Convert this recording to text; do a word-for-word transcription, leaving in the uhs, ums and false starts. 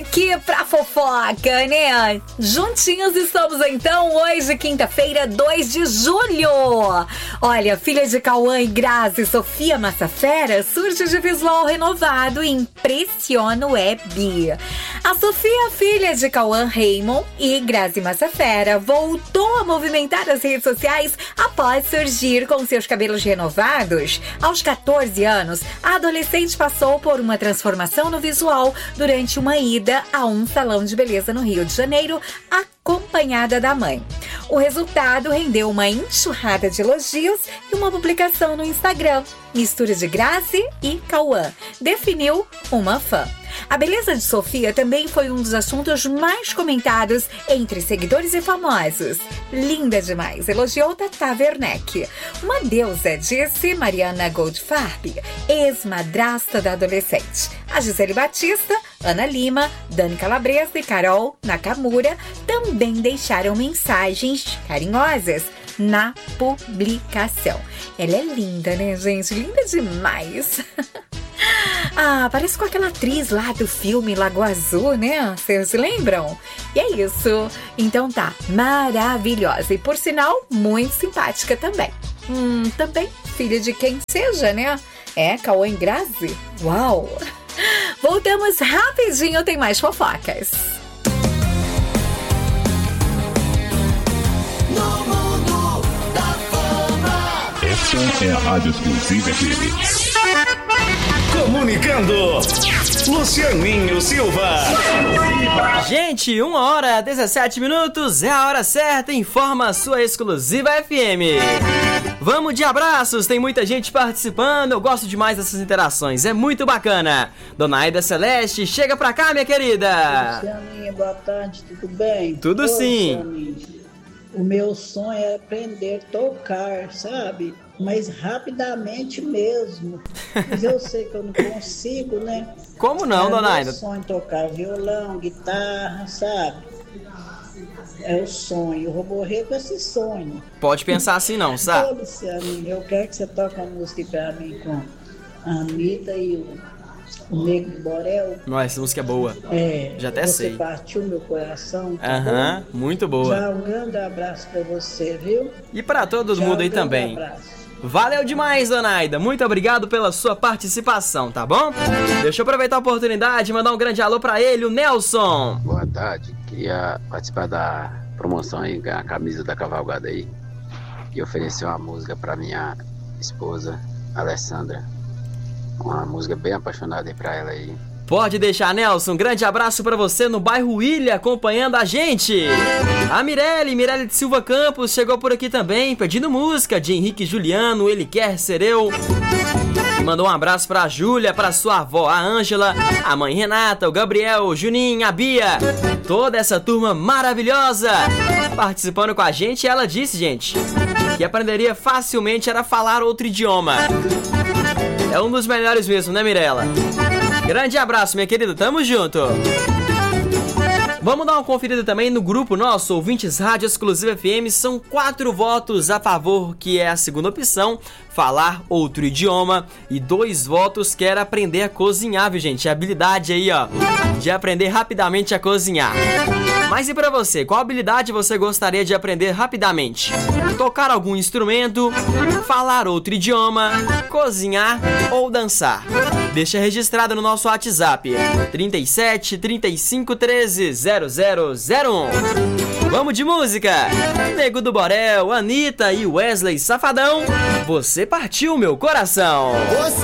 aqui pra fofoca, né? Juntinhos estamos então, hoje, quinta-feira, dois de julho. Olha, filha de Cauã e Grazi, Sofia Massafera, surge de visual renovado e impressiona o web. A Sofia, filha de Cauã Raymond e Grazi Massafera, voltou a movimentar as redes sociais após surgir com seus cabelos renovados. Aos catorze anos, a adolescente passou por uma transformação no visual durante uma ida a um salão de beleza no Rio de Janeiro, acompanhada da mãe. O resultado rendeu uma enxurrada de elogios e uma publicação no Instagram. Mistura de Grazi e Cauã definiu uma fã. A beleza de Sofia também foi um dos assuntos mais comentados entre seguidores e famosos. Linda demais, elogiou Tata Werneck. Uma deusa, disse Mariana Goldfarb, ex-madrasta da adolescente. A Gisele Batista, Ana Lima, Dani Calabresa e Carol Nakamura também deixaram mensagens carinhosas na publicação. Ela é linda, né, gente? Linda demais. Ah, parece com aquela atriz lá do filme Lagoa Azul, né? Vocês se lembram? E é isso. Então tá, maravilhosa. E por sinal, muito simpática também. Hum, também filha de quem seja, né? É, Cauã e Grazi? Uau! Voltamos rapidinho, tem mais fofocas. No mundo da fama. Essa é a Rádio Exclusiva F M. Comunicando, Lucianinho Silva. Gente, uma hora dezessete minutos é a hora certa, informa a sua Exclusiva F M. Vamos de abraços, tem muita gente participando, eu gosto demais dessas interações, é muito bacana. Dona Aida Celeste, chega pra cá, minha querida. Lucianinha, boa tarde, tudo bem? Tudo Ô, sim. Lucianinha, o meu sonho é aprender a tocar, sabe? Mas rapidamente mesmo. Mas eu sei que eu não consigo, né? Como não, é dona meu Aida? sonho tocar violão, guitarra, sabe? É o sonho. Eu vou morrer com esse sonho. Pode pensar assim não, sabe? Ô, Lucianinho, eu quero que você toque uma música pra mim com a Anitta e o... O Nego do Borel. Nossa, essa música é boa. É, já até você sei. Você partiu meu coração. Tá Aham, bom? muito boa. Já um grande abraço pra você, viu? E pra todo Já mundo um aí grande também. Abraço. Valeu demais, dona Aida. Muito obrigado pela sua participação, tá bom? Deixa eu aproveitar a oportunidade e mandar um grande alô pra ele, o Nelson. Boa tarde. Queria participar da promoção aí, ganhar a camisa da cavalgada aí. E oferecer uma música pra minha esposa, Alessandra. Uma música bem apaixonada aí pra ela aí. Pode deixar, Nelson. Um grande abraço pra você no bairro Ilha, acompanhando a gente. A Mirelle, Mirelle de Silva Campos, chegou por aqui também, pedindo música de Henrique Juliano, Ele Quer Ser Eu. Mandou um abraço pra Júlia, pra sua avó, a Ângela, a mãe Renata, o Gabriel, o Juninho, a Bia. Toda essa turma maravilhosa participando com a gente. E ela disse, gente, que aprenderia facilmente era falar outro idioma. É um dos melhores mesmo, né, Mirella? Grande abraço, minha querida, tamo junto. Vamos dar uma conferida também no grupo nosso, Ouvintes Rádio Exclusiva F M. São quatro votos a favor, que é a segunda opção, falar outro idioma. E dois votos quer aprender a cozinhar, viu, gente? A habilidade aí, ó, de aprender rapidamente a cozinhar. Mas e pra você, qual habilidade você gostaria de aprender rapidamente? Tocar algum instrumento, falar outro idioma, cozinhar ou dançar? Deixa registrado no nosso WhatsApp, trinta e sete, trinta e cinco, treze, zero zero zero um. Vamos de música! Nego do Borel, Anitta e Wesley Safadão, Você Partiu Meu Coração.